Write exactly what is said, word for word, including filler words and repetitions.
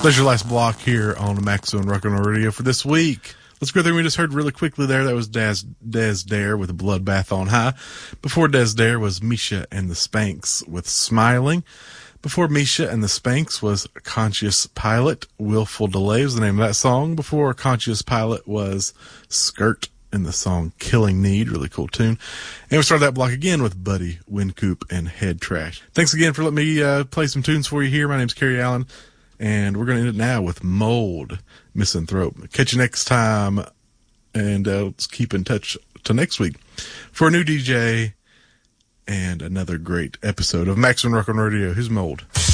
That's your last block here on the Maximum Rock and Roll Radio for this week. Let's go through. We just heard really quickly there. That was Des, Des Dare with a Bloodbath on High. Before Des Dare was Misha and the Spanks with Smiling. Before Misha and the Spanks was Conscious Pilot. Willful Delay was the name of that song. Before Conscious Pilot was Skirt and the song Killing Need. Really cool tune. And we started that block again with Buddy Wincoop and Head Trash. Thanks again for letting me uh, play some tunes for you here. My name's Kerry Allen. And we're going to end it now with Mold, Misanthrope. Catch you next time, and uh, let's keep in touch till next week for a new D J and another great episode of Maximum Rock and Roll Radio. Here's Mold.